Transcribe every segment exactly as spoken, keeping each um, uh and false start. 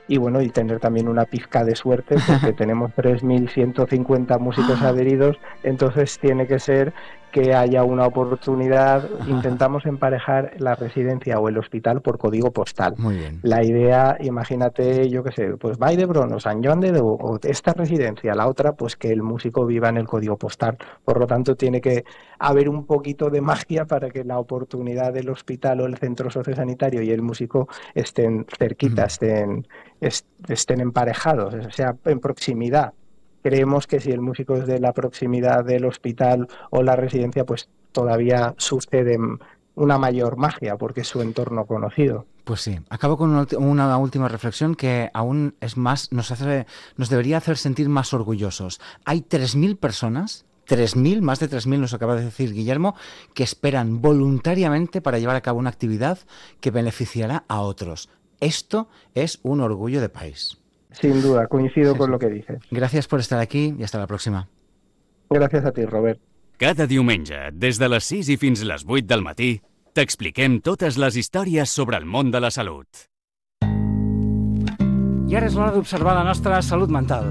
y bueno, y tener también una pizca de suerte porque tenemos tres mil ciento cincuenta músicos adheridos, entonces tiene que ser que haya una oportunidad. Intentamos emparejar la residencia o el hospital por código postal. Muy bien. La idea, imagínate, yo qué sé, pues Vall-d'Hebron o San Joan de Déu, o esta residencia, la otra, pues que el músico viva en el código postal. Por lo tanto, tiene que haber un poquito de magia para que la oportunidad del hospital o el centro sociosanitario y el músico estén cerquita, estén, est- estén emparejados, o sea, en proximidad. Creemos que si el músico es de la proximidad del hospital o la residencia, pues todavía sucede una mayor magia porque es su entorno conocido. Pues sí, acabo con una, una última reflexión que aún es más, nos hace, nos debería hacer sentir más orgullosos. Hay tres mil personas, tres mil, más de tres mil nos acaba de decir Guillermo, que esperan voluntariamente para llevar a cabo una actividad que beneficiará a otros. Esto es un orgullo de país. Sin duda, coincido Sí, con sí. lo que dices. Gracias por estar aquí y hasta la próxima. Gràcies a ti, Robert. Cada diumenge, des de les sis i fins les vuit del matí, t'expliquem totes les històries sobre el món de la salut. I ara és l'hora d'observar la nostra salut mental.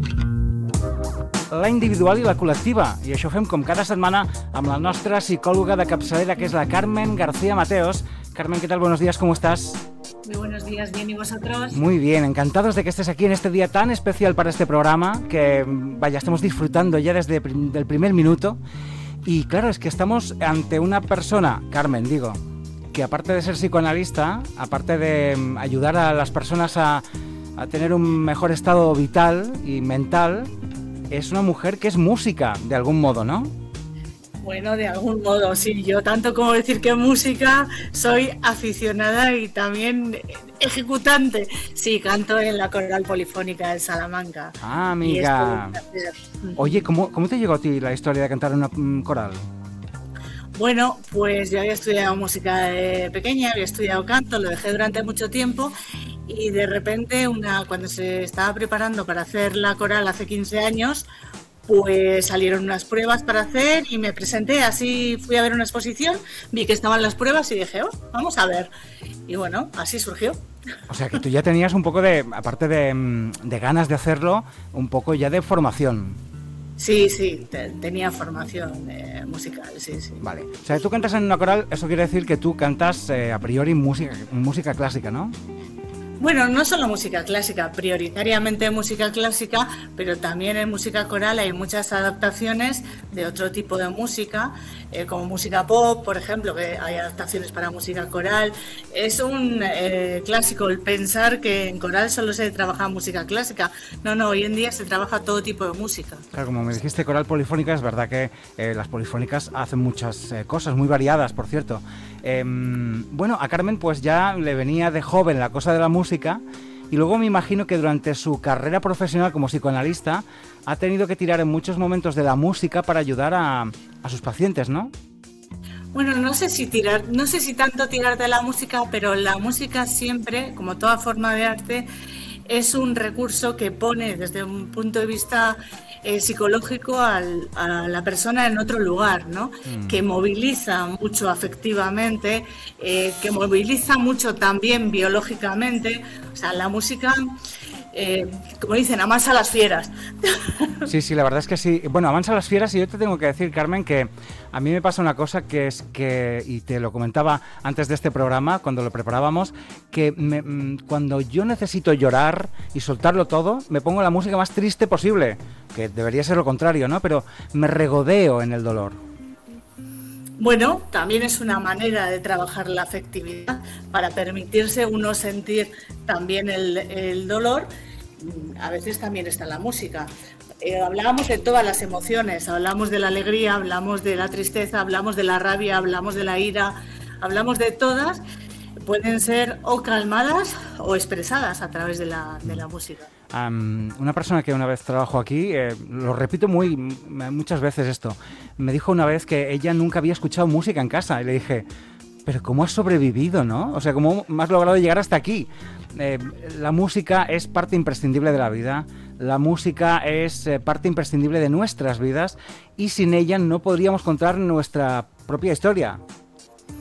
La individual i la col·lectiva. I això ho fem com cada setmana amb la nostra psicòloga de capçalera, que és la Carmen García Mateos. Carmen, ¿qué tal? Buenos días, ¿cómo estás? Muy buenos días, bien, ¿y vosotros? Muy bien, encantados de que estés aquí en este día tan especial para este programa, que vaya, estamos disfrutando ya desde el primer minuto. Y claro, es que estamos ante una persona, Carmen, digo, que aparte de ser psicoanalista, aparte de ayudar a las personas a, a tener un mejor estado vital y mental, es una mujer que es música, de algún modo, ¿no? Bueno, de algún modo, sí. Yo tanto como decir que música, soy aficionada y también ejecutante. Sí, canto en la Coral Polifónica de Salamanca. Ah, amiga. Oye, ¿cómo, ¿cómo te llegó a ti la historia de cantar en una um, coral? Bueno, pues yo había estudiado música de pequeña, había estudiado canto, lo dejé durante mucho tiempo y de repente, una, cuando se estaba preparando para hacer la coral hace quince años, pues salieron unas pruebas para hacer y me presenté, así fui a ver una exposición, vi que estaban las pruebas y dije, oh, vamos a ver. Y bueno, así surgió. O sea, que tú ya tenías un poco de, aparte de, de ganas de hacerlo, un poco ya de formación. Sí, sí, te, tenía formación eh, musical, sí, sí. Vale. O sea, tú cantas en una coral, eso quiere decir que tú cantas eh, a priori música, música clásica, ¿no? Bueno, no solo música clásica, prioritariamente música clásica, pero también en música coral hay muchas adaptaciones de otro tipo de música, eh, como música pop, por ejemplo, que hay adaptaciones para música coral. Es un eh, clásico el pensar que en coral solo se trabaja música clásica. No, no, hoy en día se trabaja todo tipo de música. Claro, como me dijiste, coral polifónica, es verdad que eh, las polifónicas hacen muchas eh, cosas, muy variadas, por cierto. Eh, bueno, a Carmen pues ya le venía de joven la cosa de la música y luego me imagino que durante su carrera profesional como psicoanalista ha tenido que tirar en muchos momentos de la música para ayudar a, a sus pacientes, ¿no? Bueno, no sé si tirar, no sé si tanto tirar de la música, pero la música siempre, como toda forma de arte, es un recurso que pone desde un punto de vista eh, psicológico al, a la persona en otro lugar, ¿no? Mm. Que moviliza mucho afectivamente, eh, que moviliza mucho también biológicamente. O sea, la música, eh, como dicen, amansa a las fieras. Sí, sí, la verdad es que sí. Bueno, amansa a las fieras y yo te tengo que decir, Carmen, que a mí me pasa una cosa que es que, y te lo comentaba antes de este programa, cuando lo preparábamos, que me, cuando yo necesito llorar y soltarlo todo, me pongo la música más triste posible, que debería ser lo contrario, ¿no? Pero me regodeo en el dolor. Bueno, también es una manera de trabajar la afectividad para permitirse uno sentir también el, el dolor. A veces también está la música. Eh, hablábamos de todas las emociones, hablamos de la alegría, hablamos de la tristeza, hablamos de la rabia, hablamos de la ira, hablamos de todas. Pueden ser o calmadas o expresadas a través de la, de la música. Um, una persona que una vez trabajó aquí, eh, lo repito muy muchas veces esto, me dijo una vez que ella nunca había escuchado música en casa y le dije, pero ¿cómo has sobrevivido, no? O sea, ¿cómo has logrado llegar hasta aquí? Eh, la música es parte imprescindible de la vida, la música es eh, parte imprescindible de nuestras vidas y sin ella no podríamos contar nuestra propia historia.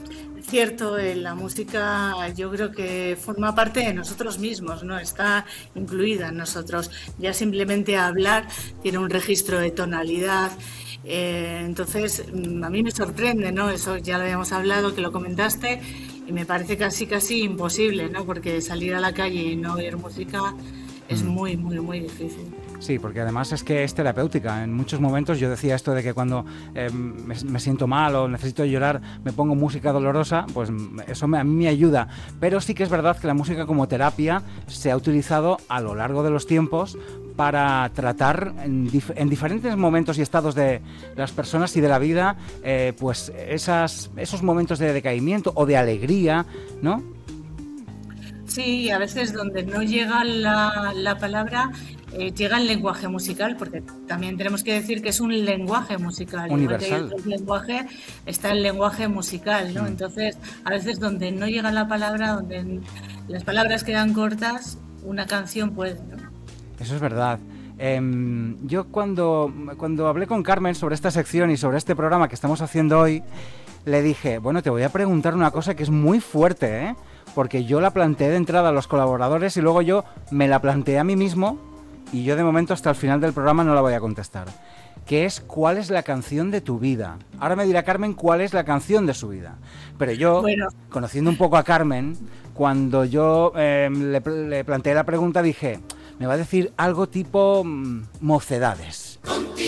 cierto, eh, la música yo creo que forma parte de nosotros mismos, ¿no? Está incluida en nosotros. Ya simplemente hablar tiene un registro de tonalidad. Eh, entonces, a mí me sorprende, ¿no? Eso ya lo habíamos hablado, que lo comentaste, y me parece casi casi imposible, ¿no? Porque salir a la calle y no oír música es Mm. muy, muy, muy difícil. Sí, porque además es que es terapéutica. En muchos momentos yo decía esto de que cuando eh, me, me siento mal o necesito llorar me pongo música dolorosa, pues eso me, a mí me ayuda. Pero sí que es verdad que la música como terapia se ha utilizado a lo largo de los tiempos para tratar en, dif en diferentes momentos y estados de las personas y de la vida, eh, pues esas, esos momentos de decaimiento o de alegría, ¿no? Sí, a veces donde no llega la, la palabra, eh, llega el lenguaje musical, porque también tenemos que decir que es un lenguaje musical. Universal. Igual que hay otro lenguaje, está el lenguaje musical, ¿no? Mm. Entonces, a veces donde no llega la palabra, donde las palabras quedan cortas, una canción puede, ¿no? Eso es verdad. Eh, yo cuando, cuando hablé con Carmen sobre esta sección y sobre este programa que estamos haciendo hoy, le dije, bueno, te voy a preguntar una cosa que es muy fuerte, ¿eh? Porque yo la planteé de entrada a los colaboradores y luego yo me la planteé a mí mismo y yo de momento hasta el final del programa no la voy a contestar. Que es, ¿cuál es la canción de tu vida? Ahora me dirá Carmen cuál es la canción de su vida. Pero yo, Bueno. conociendo un poco a Carmen, cuando yo eh, le, le planteé la pregunta dije, me va a decir algo tipo mmm, Mocedades.